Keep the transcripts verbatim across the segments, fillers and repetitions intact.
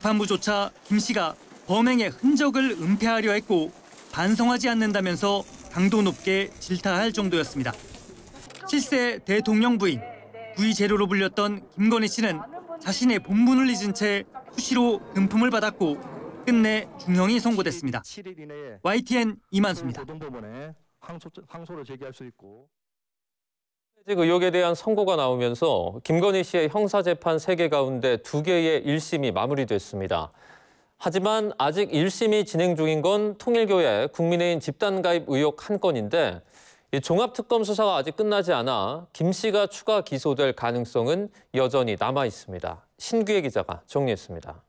재판부조차 김 씨가 범행의 흔적을 은폐하려 했고 반성하지 않는다면서 강도 높게 질타할 정도였습니다. 칠 세 대통령 부인, 구의 제로로 불렸던 김건희 씨는 자신의 본분을 잊은 채 수시로 금품을 받았고 끝내 중형이 선고됐습니다. 와이티엔 이만수입니다. 항소를 제기할 수 있고. 의혹에 대한 선고가 나오면서 김건희 씨의 형사재판 세 개 가운데 두 개의 일 심이 마무리됐습니다. 하지만 아직 일 심이 진행 중인 건 통일교회 국민의힘 집단가입 의혹 한 건인데 종합특검 수사가 아직 끝나지 않아 김 씨가 추가 기소될 가능성은 여전히 남아 있습니다. 신규혜 기자가 정리했습니다.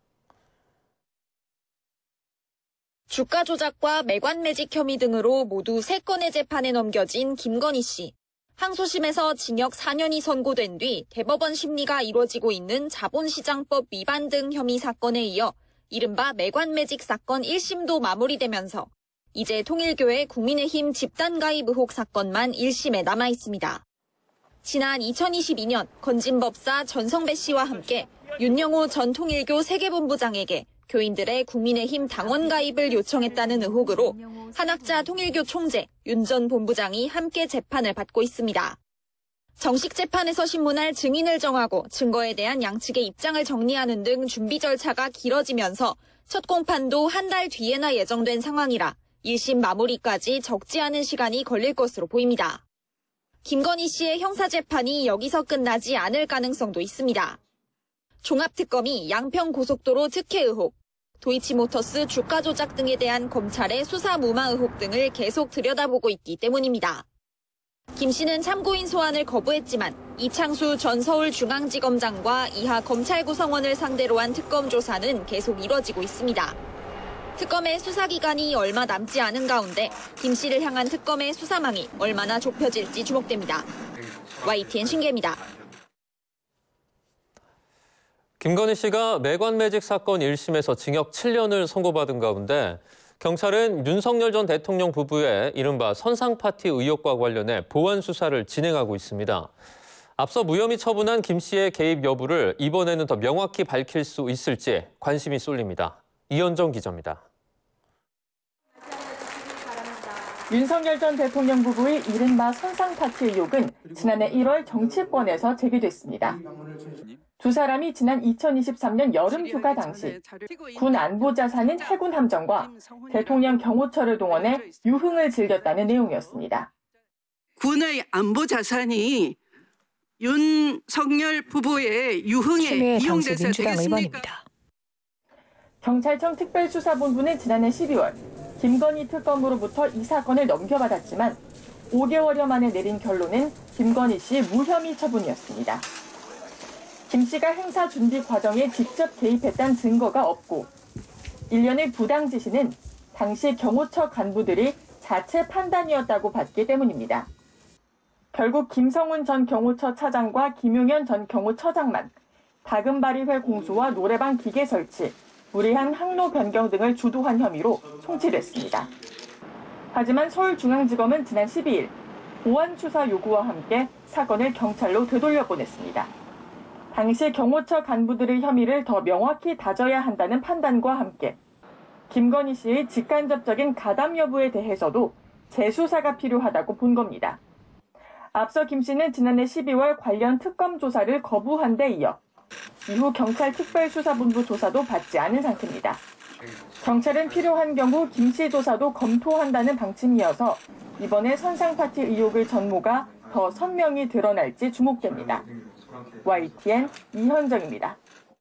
주가 조작과 매관 매직 혐의 등으로 모두 세 건의 재판에 넘겨진 김건희 씨. 항소심에서 징역 사 년이 선고된 뒤 대법원 심리가 이루어지고 있는 자본시장법 위반 등 혐의 사건에 이어 이른바 매관 매직 사건 일 심도 마무리되면서 이제 통일교회 국민의힘 집단가입 의혹 사건만 일 심에 남아 있습니다. 지난 이천이십이 년 건진법사 전성배 씨와 함께 윤영호 전 통일교 세계본부장에게 교인들의 국민의힘 당원 가입을 요청했다는 의혹으로 한학자 통일교 총재 윤 전 본부장이 함께 재판을 받고 있습니다. 정식 재판에서 신문할 증인을 정하고 증거에 대한 양측의 입장을 정리하는 등 준비 절차가 길어지면서 첫 공판도 한 달 뒤에나 예정된 상황이라 일 심 마무리까지 적지 않은 시간이 걸릴 것으로 보입니다. 김건희 씨의 형사재판이 여기서 끝나지 않을 가능성도 있습니다. 종합특검이 양평고속도로 특혜 의혹, 도이치모터스 주가 조작 등에 대한 검찰의 수사 무마 의혹 등을 계속 들여다보고 있기 때문입니다. 김 씨는 참고인 소환을 거부했지만 이창수 전 서울중앙지검장과 이하 검찰 구성원을 상대로 한 특검 조사는 계속 이뤄지고 있습니다. 특검의 수사기간이 얼마 남지 않은 가운데 김 씨를 향한 특검의 수사망이 얼마나 좁혀질지 주목됩니다. 와이티엔 신기입니다. 김건희 씨가 매관 매직 사건 일 심에서 징역 칠 년을 선고받은 가운데 경찰은 윤석열 전 대통령 부부의 이른바 선상파티 의혹과 관련해 보완 수사를 진행하고 있습니다. 앞서 무혐의 처분한 김 씨의 개입 여부를 이번에는 더 명확히 밝힐 수 있을지 관심이 쏠립니다. 이현정 기자입니다. 윤석열 전 대통령 부부의 이른바 선상파티 의혹은 지난해 일월 정치권에서 제기됐습니다. 두 사람이 지난 이천이십삼 년 여름 휴가 당시 군 안보자산인 해군 함정과 대통령 경호처를 동원해 유흥을 즐겼다는 내용이었습니다. 군의 안보자산이 윤석열 부부의 유흥에 이용돼서 되겠습니까? 경찰청 특별수사본부는 지난해 십이월 김건희 특검으로부터 이 사건을 넘겨받았지만 오 개월여 만에 내린 결론은 김건희 씨 무혐의 처분이었습니다. 김 씨가 행사 준비 과정에 직접 개입했다는 증거가 없고 일련의 부당 지시는 당시 경호처 간부들이 자체 판단이었다고 봤기 때문입니다. 결국 김성훈 전 경호처 차장과 김용현 전 경호처장만 다금바리회 공수와 노래방 기계 설치, 무리한 항로 변경 등을 주도한 혐의로 송치됐습니다. 하지만 서울중앙지검은 지난 십이 일 보완 수사 요구와 함께 사건을 경찰로 되돌려보냈습니다. 당시 경호처 간부들의 혐의를 더 명확히 다져야 한다는 판단과 함께 김건희 씨의 직간접적인 가담 여부에 대해서도 재수사가 필요하다고 본 겁니다. 앞서 김 씨는 지난해 십이월 관련 특검 조사를 거부한 데 이어 이후 경찰 특별수사본부 조사도 받지 않은 상태입니다. 경찰은 필요한 경우 김 씨 조사도 검토한다는 방침이어서 이번에 선상파티 의혹의 전모가 더 선명히 드러날지 주목됩니다. 와이티엔 이현정입니다.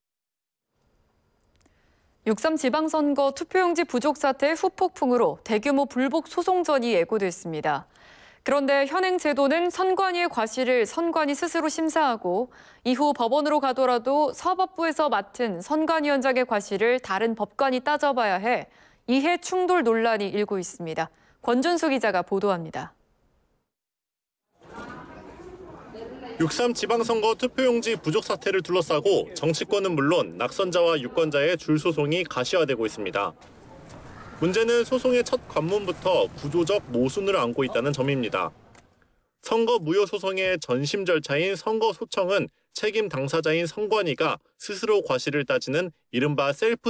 육 삼 지방선거 투표용지 부족 사태 후폭풍으로 대규모 불복 소송전이 예고됐습니다. 그런데 현행 제도는 선관위의 과실을 선관위 스스로 심사하고 이후 법원으로 가더라도 사법부에서 맡은 선관위원장의 과실을 다른 법관이 따져봐야 해 이해 충돌 논란이 일고 있습니다. 권준수 기자가 보도합니다. 육 삼 지방선거 투표용지 부족 사태를 둘러싸고 정치권은 물론 낙선자와 유권자의 줄 소송이 가시화되고 있습니다. 문제는 소송의 첫 관문부터 구조적 모순을 안고 있다는 점입니다. 선거 무효 소송의 전심 절차인 선거소청은 책임 당사자인 선관위가 스스로 과실을 따지는 이른바 셀프